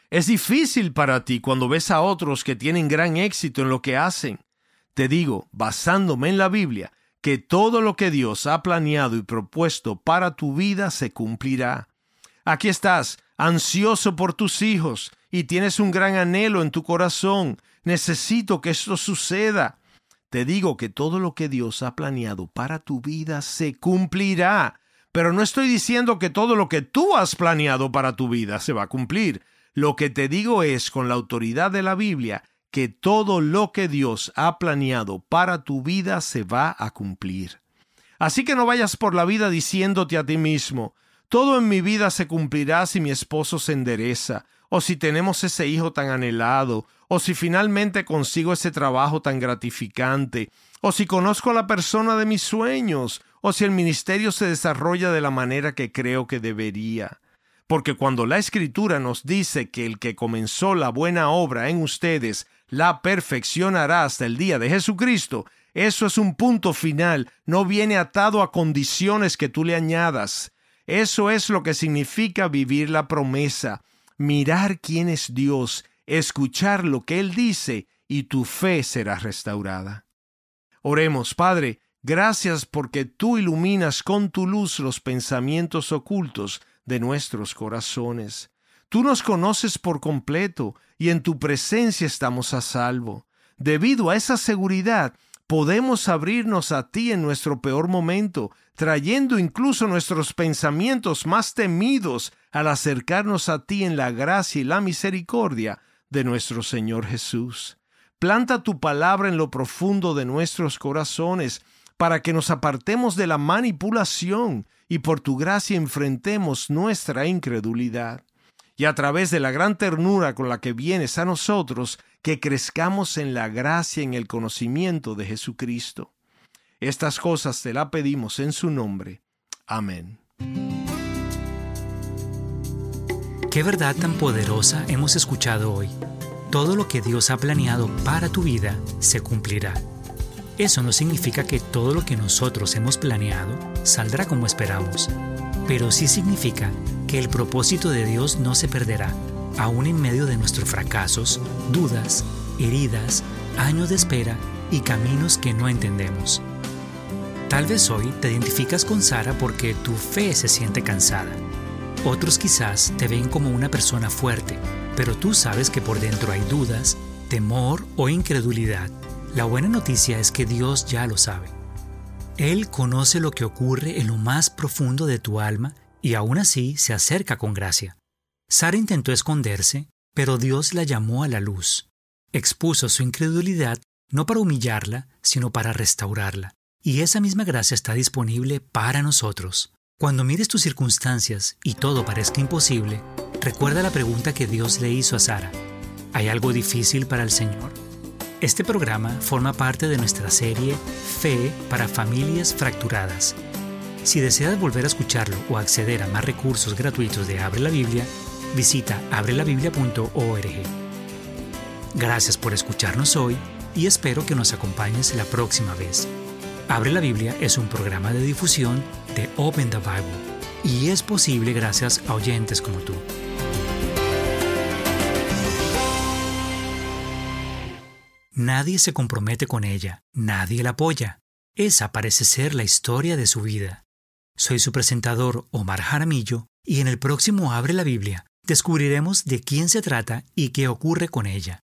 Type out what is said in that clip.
Es difícil para ti cuando ves a otros que tienen gran éxito en lo que hacen. Te digo, basándome en la Biblia, que todo lo que Dios ha planeado y propuesto para tu vida se cumplirá. Aquí estás, ansioso por tus hijos, y tienes un gran anhelo en tu corazón. Necesito que esto suceda. Te digo que todo lo que Dios ha planeado para tu vida se cumplirá. Pero no estoy diciendo que todo lo que tú has planeado para tu vida se va a cumplir. Lo que te digo es, con la autoridad de la Biblia, que todo lo que Dios ha planeado para tu vida se va a cumplir. Así que no vayas por la vida diciéndote a ti mismo, todo en mi vida se cumplirá si mi esposo se endereza, o si tenemos ese hijo tan anhelado, o si finalmente consigo ese trabajo tan gratificante, o si conozco a la persona de mis sueños, o si el ministerio se desarrolla de la manera que creo que debería. Porque cuando la Escritura nos dice que el que comenzó la buena obra en ustedes la perfeccionará hasta el día de Jesucristo, eso es un punto final, no viene atado a condiciones que tú le añadas. Eso es lo que significa vivir la promesa, mirar quién es Dios, escuchar lo que Él dice y tu fe será restaurada. Oremos, Padre, gracias porque tú iluminas con tu luz los pensamientos ocultos de nuestros corazones. Tú nos conoces por completo y en tu presencia estamos a salvo. Debido a esa seguridad, podemos abrirnos a ti en nuestro peor momento, trayendo incluso nuestros pensamientos más temidos al acercarnos a ti en la gracia y la misericordia de nuestro Señor Jesús. Planta tu palabra en lo profundo de nuestros corazones para que nos apartemos de la manipulación y por tu gracia enfrentemos nuestra incredulidad. Y a través de la gran ternura con la que vienes a nosotros, que crezcamos en la gracia y en el conocimiento de Jesucristo. Estas cosas te las pedimos en su nombre. Amén. Qué verdad tan poderosa hemos escuchado hoy. Todo lo que Dios ha planeado para tu vida se cumplirá. Eso no significa que todo lo que nosotros hemos planeado saldrá como esperamos, pero sí significa que el propósito de Dios no se perderá, aún en medio de nuestros fracasos, dudas, heridas, años de espera y caminos que no entendemos. Tal vez hoy te identificas con Sara porque tu fe se siente cansada. Otros quizás te ven como una persona fuerte, pero tú sabes que por dentro hay dudas, temor o incredulidad. La buena noticia es que Dios ya lo sabe. Él conoce lo que ocurre en lo más profundo de tu alma y aún así se acerca con gracia. Sara intentó esconderse, pero Dios la llamó a la luz. Expuso su incredulidad no para humillarla, sino para restaurarla. Y esa misma gracia está disponible para nosotros. Cuando mires tus circunstancias y todo parezca imposible, recuerda la pregunta que Dios le hizo a Sara. ¿Hay algo difícil para el Señor? Este programa forma parte de nuestra serie Fe para Familias Fracturadas. Si deseas volver a escucharlo o acceder a más recursos gratuitos de Abre la Biblia, visita abrelabiblia.org. Gracias por escucharnos hoy y espero que nos acompañes la próxima vez. Abre la Biblia es un programa de difusión de Open the Bible y es posible gracias a oyentes como tú. Nadie se compromete con ella, nadie la apoya. Esa parece ser la historia de su vida. Soy su presentador Omar Jaramillo y en el próximo Abre la Biblia descubriremos de quién se trata y qué ocurre con ella.